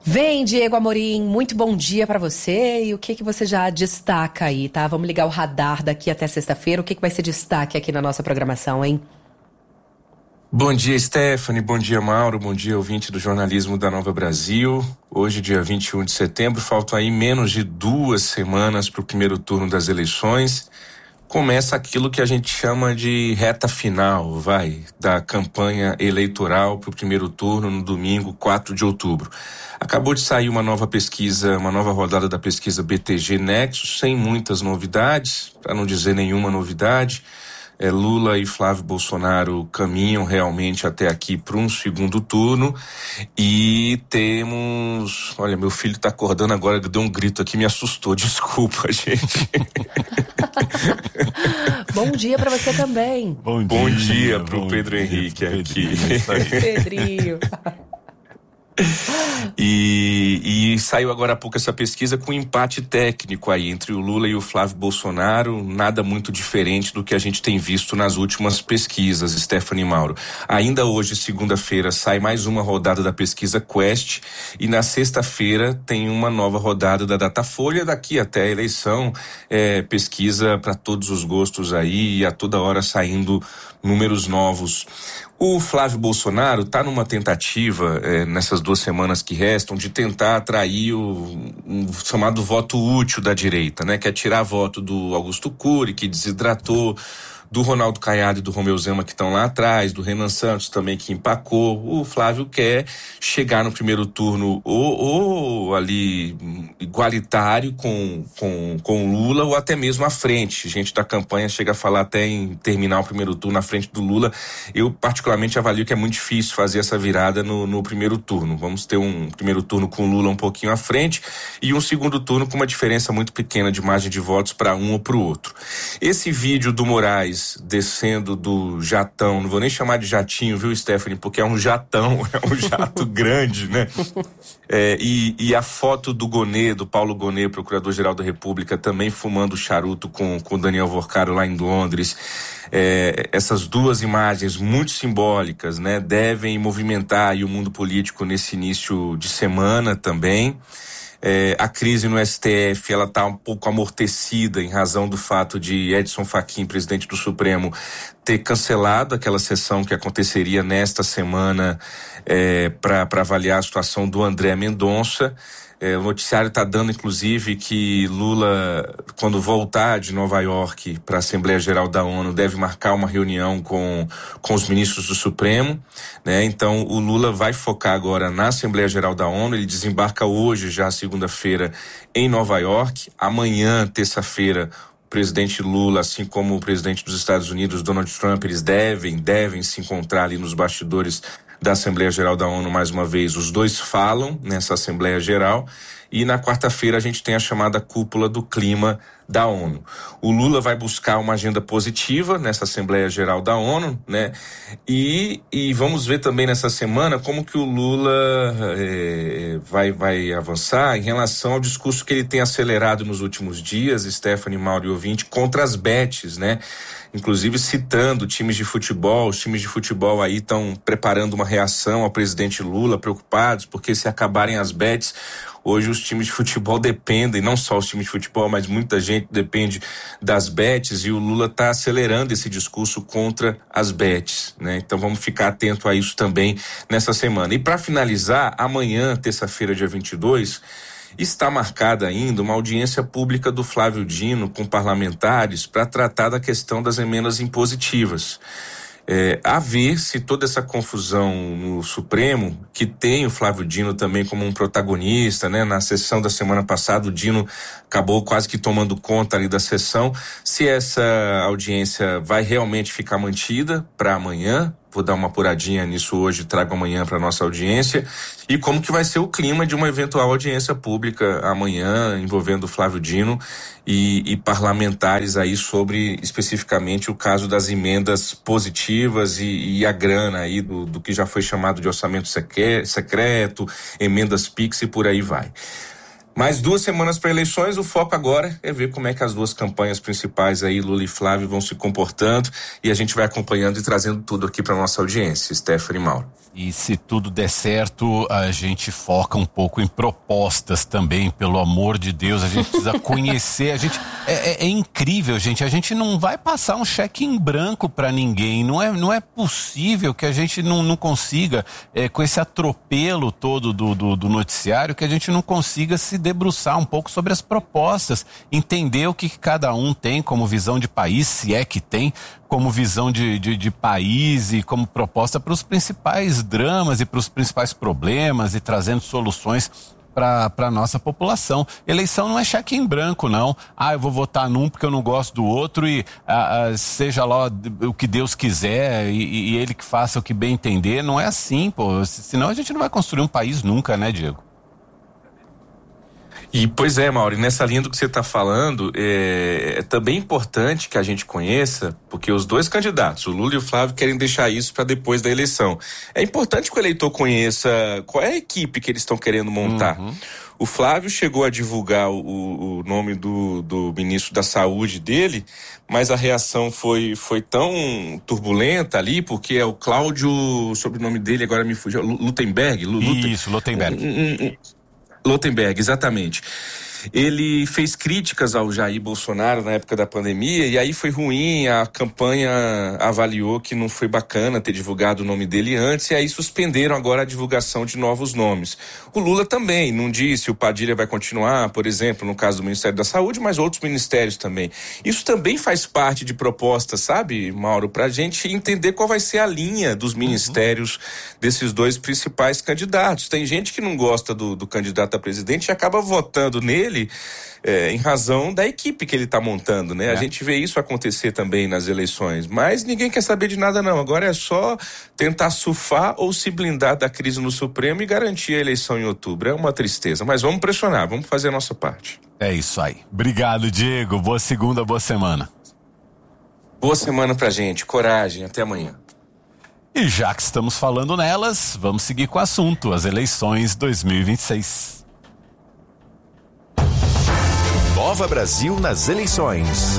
Vem, Diego Amorim, muito bom dia pra você. E o que você já destaca aí, tá? Vamos ligar o radar daqui até sexta-feira. O que vai ser destaque aqui na nossa programação, hein? Bom dia, Stephanie. Bom dia, Mauro. Bom dia, ouvinte do jornalismo da Nova Brasil. Hoje, dia 21 de setembro, faltam aí menos de 2 semanas para o primeiro turno das eleições. Começa aquilo que a gente chama de reta final, da campanha eleitoral para o primeiro turno no domingo, 4 de outubro. Acabou de sair uma nova pesquisa, uma nova rodada da pesquisa BTG Nexus, sem muitas novidades, para não dizer nenhuma novidade. Lula e Flávio Bolsonaro caminham realmente até aqui para um segundo turno e temos... Olha, meu filho está acordando agora, deu um grito aqui, me assustou, desculpa, gente. Bom dia para você também. Bom dia pro Pedro Henrique aqui. Pedrinho. E saiu agora há pouco essa pesquisa com um empate técnico aí entre o Lula e o Flávio Bolsonaro, nada muito diferente do que a gente tem visto nas últimas pesquisas, Stephanie Mauro. Ainda hoje, segunda-feira, sai mais uma rodada da pesquisa Quest e na sexta-feira tem uma nova rodada da Datafolha. Daqui até a eleição, pesquisa para todos os gostos aí e a toda hora saindo números novos. O Flávio Bolsonaro está numa tentativa, nessas 2 semanas que restam, de tentar atrair o chamado voto útil da direita, né? Que é tirar voto do Augusto Cury, que desidratou, do Ronaldo Caiado e do Romeu Zema que estão lá atrás, do Renan Santos também que empacou. O Flávio quer chegar no primeiro turno ou ali igualitário com o Lula ou até mesmo à frente. Gente da campanha chega a falar até em terminar o primeiro turno à frente do Lula. Eu particularmente avalio que é muito difícil fazer essa virada no primeiro turno. Vamos ter um primeiro turno com o Lula um pouquinho à frente e um segundo turno com uma diferença muito pequena de margem de votos para um ou para o outro. Esse vídeo do Moraes descendo do jatão, não vou nem chamar de jatinho, viu, Stephanie, porque é um jatão, é um jato grande, né? E a foto do Gonê, do Paulo Gonê, procurador-geral da República, também fumando charuto com o Daniel Vorcaro lá em Londres. Essas 2 imagens muito simbólicas, né, devem movimentar aí o mundo político nesse início de semana também. A crise no STF, ela está um pouco amortecida em razão do fato de Edson Fachin, presidente do Supremo, ter cancelado aquela sessão que aconteceria nesta semana para avaliar a situação do André Mendonça. O noticiário está dando, inclusive, que Lula, quando voltar de Nova York para a Assembleia Geral da ONU, deve marcar uma reunião com os ministros do Supremo, né? Então, o Lula vai focar agora na Assembleia Geral da ONU. Ele desembarca hoje, já segunda-feira, em Nova York. Amanhã, terça-feira, o presidente Lula, assim como o presidente dos Estados Unidos, Donald Trump, eles devem se encontrar ali nos bastidores da Assembleia Geral da ONU mais uma vez. Os dois falam nessa Assembleia Geral e na quarta-feira a gente tem a chamada Cúpula do Clima da ONU. O Lula vai buscar uma agenda positiva nessa Assembleia Geral da ONU, né? E vamos ver também nessa semana como que o Lula vai avançar em relação ao discurso que ele tem acelerado nos últimos dias, Stephanie, Mauro e ouvinte, contra as bets, né? Inclusive citando times de futebol. Os times de futebol aí estão preparando uma reação ao presidente Lula, preocupados, porque se acabarem as bets, hoje os times de futebol dependem, não só os times de futebol, mas muita gente depende das bets, e o Lula está acelerando esse discurso contra as bets, né? Então vamos ficar atento a isso também nessa semana. E para finalizar, amanhã, terça-feira, dia 22, está marcada ainda uma audiência pública do Flávio Dino com parlamentares para tratar da questão das emendas impositivas. A ver se toda essa confusão no Supremo, que tem o Flávio Dino também como um protagonista, né? Na sessão da semana passada, o Dino acabou quase que tomando conta ali da sessão, se essa audiência vai realmente ficar mantida para amanhã. Vou dar uma apuradinha nisso hoje, trago amanhã para nossa audiência, e como que vai ser o clima de uma eventual audiência pública amanhã, envolvendo o Flávio Dino e parlamentares aí sobre especificamente o caso das emendas positivas e a grana aí do que já foi chamado de orçamento secreto, emendas PIX e por aí vai. Mais 2 semanas para eleições, o foco agora é ver como é que as duas campanhas principais aí, Lula e Flávio, vão se comportando, e a gente vai acompanhando e trazendo tudo aqui para nossa audiência, Stephanie e Mauro. E se tudo der certo, a gente foca um pouco em propostas também, pelo amor de Deus, a gente precisa conhecer, é incrível, gente, a gente não vai passar um cheque em branco para ninguém, não é possível que a gente não consiga, com esse atropelo todo do noticiário, que a gente não consiga se debruçar um pouco sobre as propostas, entender o que cada um tem como visão de país, se é que tem, como visão de país e como proposta para os principais dramas e para os principais problemas e trazendo soluções para a nossa população. Eleição não é cheque em branco, não. Eu vou votar num porque eu não gosto do outro e seja lá o que Deus quiser e ele que faça o que bem entender. Não é assim, pô. Senão a gente não vai construir um país nunca, né, Diego? E, pois é, Mauro, e nessa linha do que você está falando, é também importante que a gente conheça, porque os dois candidatos, o Lula e o Flávio, querem deixar isso para depois da eleição. É importante que o eleitor conheça qual é a equipe que eles estão querendo montar. Uhum. O Flávio chegou a divulgar o nome do ministro da Saúde dele, mas a reação foi tão turbulenta ali, porque é o Cláudio, o sobrenome dele agora me fugiu, Luttenberg? Isso, Luttenberg. Luttenberg, exatamente. Ele fez críticas ao Jair Bolsonaro na época da pandemia e aí foi ruim, a campanha avaliou que não foi bacana ter divulgado o nome dele antes e aí suspenderam agora a divulgação de novos nomes. O Lula também não disse, o Padilha vai continuar, por exemplo, no caso do Ministério da Saúde, mas outros ministérios também. Isso também faz parte de propostas, sabe, Mauro, pra gente entender qual vai ser a linha dos ministérios desses dois principais candidatos. Tem gente que não gosta do candidato a presidente e acaba votando nele em razão da equipe que ele está montando, né? A gente vê isso acontecer também nas eleições, mas ninguém quer saber de nada não, agora é só tentar surfar ou se blindar da crise no Supremo e garantir a eleição em outubro, é uma tristeza, mas vamos pressionar, vamos fazer a nossa parte. É isso aí, obrigado Diego, boa segunda, boa semana. Boa semana pra gente, coragem, até amanhã. E já que estamos falando nelas, vamos seguir com o assunto, as eleições 2026. Nova Brasil nas eleições.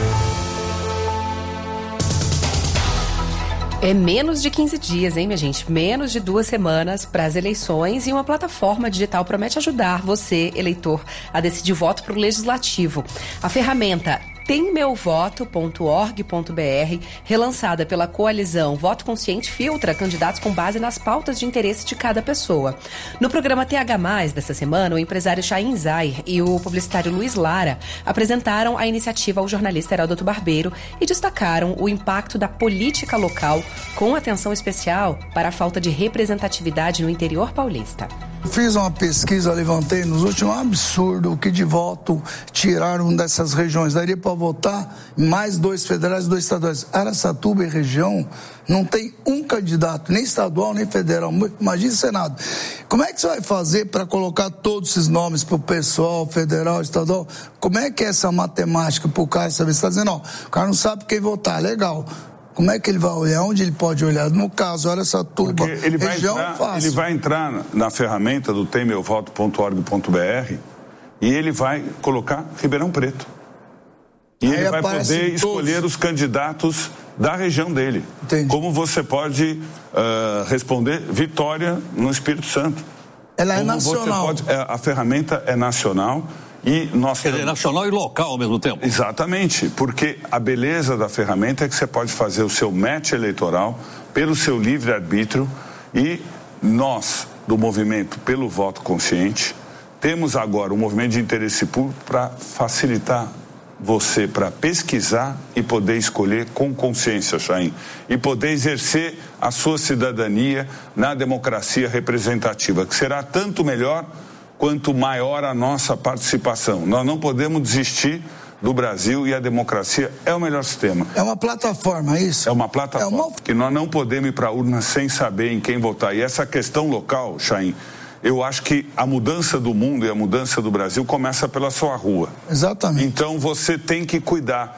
É menos de 15 dias, hein, minha gente? Menos de 2 semanas para as eleições e uma plataforma digital promete ajudar você, eleitor, a decidir voto para o Legislativo. A ferramenta TemMeuVoto.org.br, relançada pela coalizão Voto Consciente, filtra candidatos com base nas pautas de interesse de cada pessoa. No programa TH+, dessa semana, o empresário Chaim Zair e o publicitário Luiz Lara apresentaram a iniciativa ao jornalista Heródoto Barbeiro e destacaram o impacto da política local, com atenção especial para a falta de representatividade no interior paulista. Fiz uma pesquisa, levantei nos últimos, um absurdo o que de voto tiraram dessas regiões. Daria para votar em mais 2 federais e 2 estaduais. Araçatuba e região não tem um candidato, nem estadual, nem federal. Imagina o Senado. Como é que você vai fazer para colocar todos esses nomes para o pessoal, federal, estadual? Como é que é essa matemática para o cara saber? Você está dizendo, ó, o cara não sabe quem votar, legal. Como é que ele vai olhar? Onde ele pode olhar? No caso, Araçatuba, região, fácil. Ele vai entrar na ferramenta do TemMeuVoto.org.br e ele vai colocar Ribeirão Preto. E ele vai poder escolher os candidatos da região dele. Entendi. Como você pode responder Vitória no Espírito Santo. Ela é nacional. A ferramenta é nacional. E nós Quer dizer, nacional e local ao mesmo tempo. Exatamente, porque a beleza da ferramenta é que você pode fazer o seu match eleitoral pelo seu livre-arbítrio e nós, do movimento Pelo Voto Consciente, temos agora um movimento de interesse público para facilitar você para pesquisar e poder escolher com consciência, Chaim, e poder exercer a sua cidadania na democracia representativa, que será tanto melhor quanto maior a nossa participação. Nós não podemos desistir do Brasil e a democracia é o melhor sistema. É uma plataforma, é isso? É uma plataforma que nós não podemos ir para a urna sem saber em quem votar. E essa questão local, Chaim, eu acho que a mudança do mundo e a mudança do Brasil começa pela sua rua. Exatamente. Então você tem que cuidar.